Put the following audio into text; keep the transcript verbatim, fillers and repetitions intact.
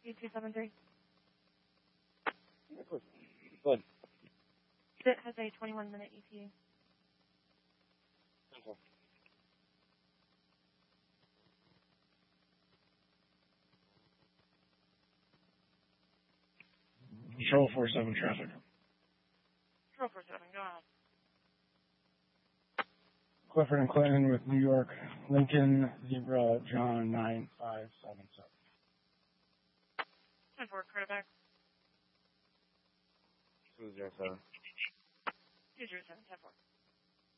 E two seven three. Good. It has a twenty-one minute E T A. Okay. Control four seven traffic. Control four seven, go ahead. Clifford and Clinton with New York, Lincoln, Zebra, John nine five seven seven. ten four, credit back. two zero seven. two zero seven, ten four.